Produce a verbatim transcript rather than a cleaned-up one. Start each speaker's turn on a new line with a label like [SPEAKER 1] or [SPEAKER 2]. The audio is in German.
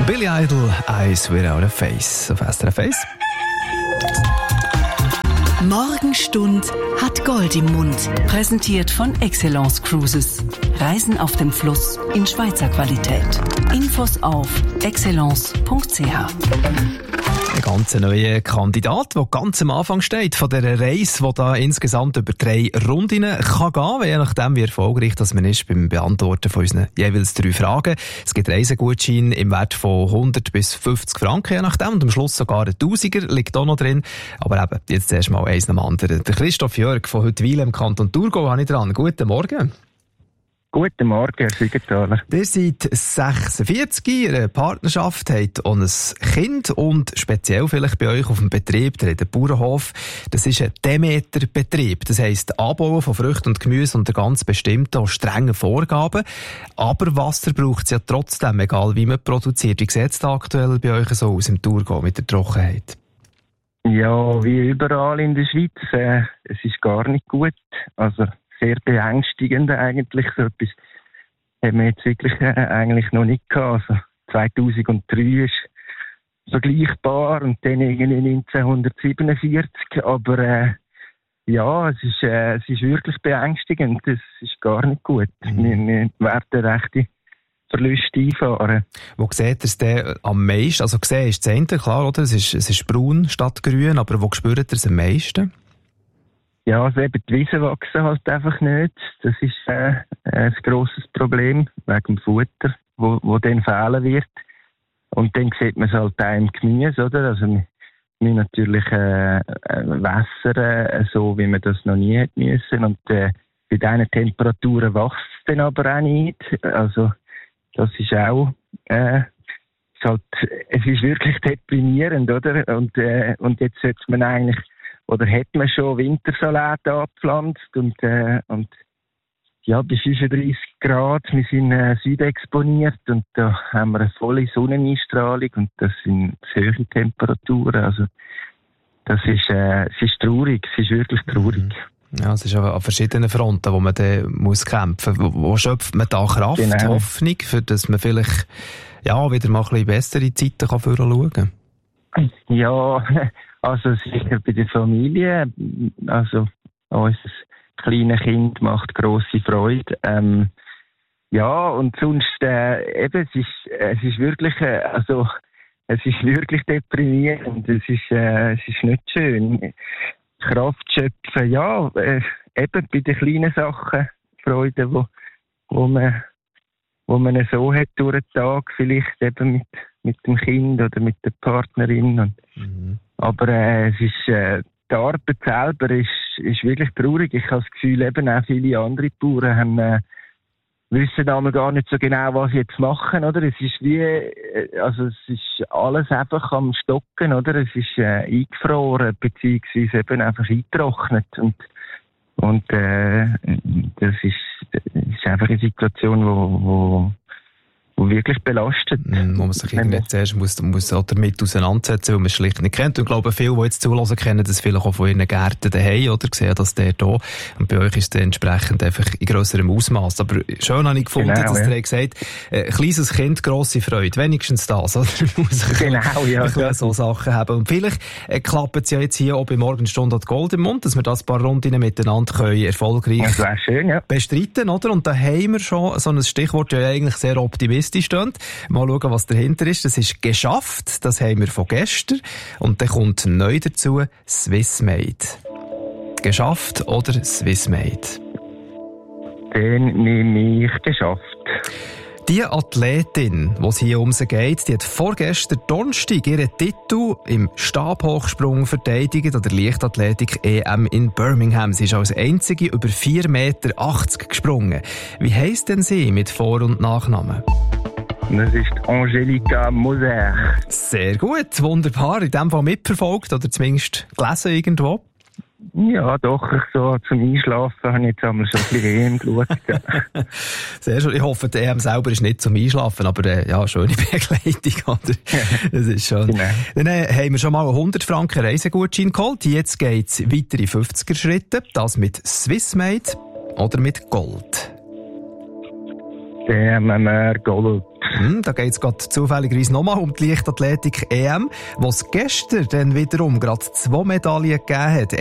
[SPEAKER 1] Billy Idol, Eyes Without a Face auf S R F eins.
[SPEAKER 2] Morgenstund hat Gold im Mund. Präsentiert von Excellence Cruises. Reisen auf dem Fluss in Schweizer Qualität. Infos auf excellence punkt c h.
[SPEAKER 1] Ein ganz neuer Kandidat, der ganz am Anfang steht von dieser Reise, die da insgesamt über drei Rundinnen kann gehen, je nachdem wie erfolgreich dass man ist beim Beantworten von unseren jeweils drei Fragen. Es gibt Reisegutscheine im Wert von hundert bis fünfzig Franken, je nachdem, und am Schluss sogar ein Tausiger liegt auch noch drin. Aber eben, jetzt erst mal eins nach dem anderen. Der Christoph Jörg von Huttwil im Kanton Thurgau habe ich dran. Guten Morgen.
[SPEAKER 3] Guten Morgen, Herr Siegenthaler.
[SPEAKER 1] Ihr seid sechsundvierzig, Ihre Partnerschaft hat auch ein Kind und speziell vielleicht bei euch auf dem Betrieb, der Bauernhof, das ist ein Demeter-Betrieb. Das heisst, Anbauen von Früchten und Gemüse unter ganz bestimmten, strengen Vorgaben. Aber Wasser braucht es ja trotzdem, egal wie man produziert. Wie sieht es da aktuell bei euch so aus im Thurgau mit der Trockenheit?
[SPEAKER 3] Ja, wie überall in der Schweiz. Äh, es ist gar nicht gut. Also sehr beängstigend eigentlich. So etwas haben wir jetzt wirklich äh, eigentlich noch nicht gehabt. Also zweitausenddrei ist vergleichbar und dann irgendwie neunzehnhundertsiebenundvierzig. Aber äh, ja, es ist, äh, es ist wirklich beängstigend. Es ist gar nicht gut. Mhm. Wir, wir werden rechte Verluste einfahren.
[SPEAKER 1] Wo seht ihr es denn am meisten? Also gesehen ist das eine, klar, oder? Es ist, es ist braun statt grün, aber wo spürt ihr es am meisten?
[SPEAKER 3] Ja, also eben die Wiesen wachsen halt einfach nicht. Das ist äh, ein grosses Problem wegen dem Futter, wo, wo dann fehlen wird. Und dann sieht man es halt auch im Gemüse, oder? Also wir müssen natürlich äh, wässern, äh, so wie man das noch nie hätte müssen. Und äh, bei diesen Temperaturen wächst es dann aber auch nicht. Also das ist auch, äh, ist halt, es ist wirklich deprimierend, oder? Und, äh, und jetzt sollte man eigentlich, oder hat man schon Wintersalat angepflanzt und, äh, und ja, bei fünfunddreissig Grad, wir sind äh, südexponiert und da haben wir eine volle Sonneneinstrahlung und das sind höhere Temperaturen. Also das ist, äh, es ist traurig, es ist wirklich traurig.
[SPEAKER 1] Mhm. Ja, es ist an verschiedenen Fronten, wo man dann muss kämpfen muss. Wo, wo schöpft man da Kraft, genau. Hoffnung, für dass man vielleicht ja, wieder mal ein bisschen bessere Zeiten kann schauen kann?
[SPEAKER 3] Ja, also sicher bei der Familie. Also unser kleines Kind macht grosse Freude. Ähm, ja, und sonst äh, eben, es ist, es ist wirklich, äh, also es ist wirklich deprimierend. Es ist, äh, es ist nicht schön. Kraft schöpfen, ja, äh, eben bei den kleinen Sachen Freude, wo, wo man, wo man so hat durch den Tag, vielleicht eben mit, mit dem Kind oder mit der Partnerin. Und, mhm. Aber äh, es ist, äh, die Arbeit selber ist, ist wirklich traurig. Ich habe das Gefühl, eben auch viele andere Bauern haben, äh, wissen damals gar nicht so genau, was sie jetzt machen, oder? Es ist wie, äh, also es ist alles einfach am Stocken, oder? Es ist äh, eingefroren, beziehungsweise eben einfach eingetrocknet. Und, und äh, das ist, das ist einfach eine Situation, wo, wo wo wirklich belastet.
[SPEAKER 1] Mm, wo man sich irgendwie zuerst muss, muss auch damit auseinandersetzen, weil man es schlicht nicht kennt. Und ich glaube, viele, die jetzt zulassen, kennen das vielleicht auch von ihren Gärten daheim, oder? Sehen das der da. Und bei euch ist es entsprechend einfach in grösserem Ausmaß. Aber schön habe ich gefunden, genau, dass ja. ihr gesagt habt, äh, kleines Kind, grosse Freude. Wenigstens das, oder? Muss
[SPEAKER 3] genau, ja.
[SPEAKER 1] ja. so Sachen haben. Und vielleicht äh, klappt es ja jetzt hier auch bei Morgenstunde an Gold im Mund, dass wir das ein paar Rundinnen miteinander können erfolgreich
[SPEAKER 3] das wäre schön, ja.
[SPEAKER 1] bestreiten, oder? Und da haben wir schon so ein Stichwort, ja eigentlich sehr optimistisch steht. Mal schauen, was dahinter ist. Das ist geschafft. Das haben wir von gestern. Und dann kommt neu dazu Swissmade. Geschafft oder Swissmade?
[SPEAKER 3] Den nehme ich geschafft.
[SPEAKER 1] Die Athletin, die es hier um sie geht, die hat vorgestern Donnerstag ihren Titel im Stabhochsprung verteidigt an der Leichtathletik-E M in Birmingham. Sie ist als einzige über vier Meter achtzig gesprungen. Wie heisst denn sie mit Vor- und Nachnamen?
[SPEAKER 3] Das ist Angelika Moser.
[SPEAKER 1] Sehr gut, wunderbar. In dem Fall mitverfolgt oder zumindest gelesen irgendwo?
[SPEAKER 3] Ja, doch, so zum Einschlafen habe ich jetzt einmal schon ein bisschen E M geschaut. Ja.
[SPEAKER 1] Sehr schön. Ich hoffe, die E M selber ist nicht zum Einschlafen, aber äh, ja, schöne Begleitung, oder? Das ist schon. Genau. Dann äh, haben wir schon mal hundert Franken Reisegutschein geholt. Jetzt geht es weiter in fünfziger Schritte. Das mit Swissmade oder mit Gold?
[SPEAKER 3] Dann haben wir Gold.
[SPEAKER 1] Hm, da geht es gerade zufälligerweise nochmal um die Leichtathletik-E M, wo es gestern dann wiederum gerade zwei Medaillen gegeben hat.